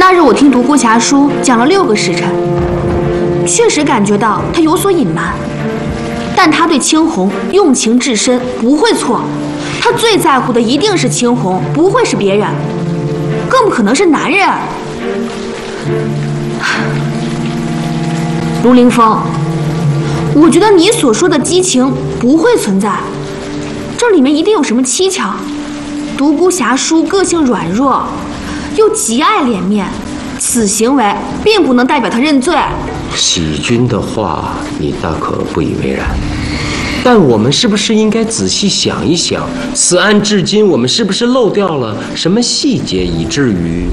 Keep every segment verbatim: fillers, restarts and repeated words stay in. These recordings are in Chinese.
那日我听独孤侠书讲了六个时辰，确实感觉到他有所隐瞒，但他对青红用情至深，不会错。他最在乎的一定是青红，不会是别人，更不可能是男人。卢凌风，我觉得你所说的激情不会存在，这里面一定有什么蹊跷。独孤侠书个性软弱，又极爱脸面，此行为并不能代表他认罪。 喜君的话，你大可不以为然，但我们是不是应该仔细想一想，此案至今我们是不是漏掉了什么细节，以至于……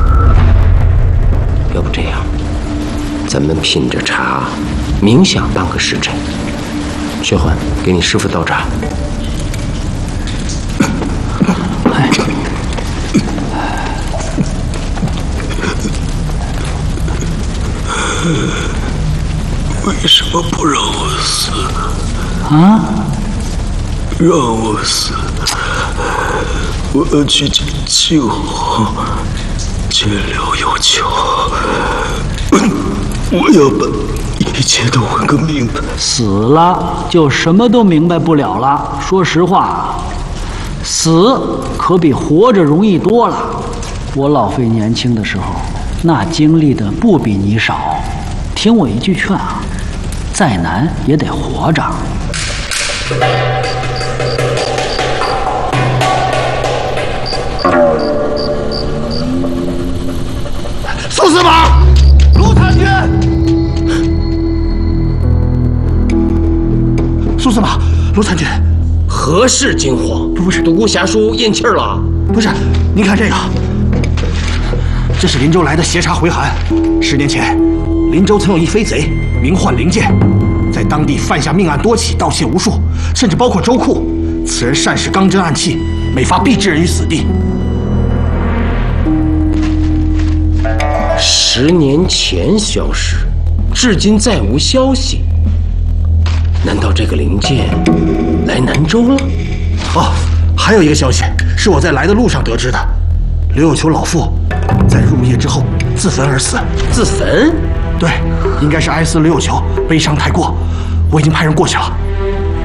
要不这样，咱们品着茶，冥想半个时辰。薛欢，给你师傅倒茶。 为什么不让我死？ 啊！ 让我死！我要去见青红，见了有求。我要把一切都问个明白。 死了就什么都明白不了了。说实话，死可比活着容易多了。我老费年轻的时候，那经历的不比你少。听我一句劝啊，再难也得活着。 苏司马，卢参军。苏司马，卢参军， 何事惊慌？ 不是， 独孤侠书咽气儿了。 不是，您看这个，这是林州来的协查回函。十年前，林州曾有一飞贼，名唤林剑，在当地犯下命案多起，盗窃无数，甚至包括州库。此人善使钢针暗器，每发必置人于死地。 十年前消失，至今再无消息。难道这个林剑来南州了？ 哦，还有一个消息是我在来的路上得知的，刘有求老妇在入夜之后自焚而死。 自焚？ 对，应该是哀思刘有求悲伤太过，我已经派人过去了。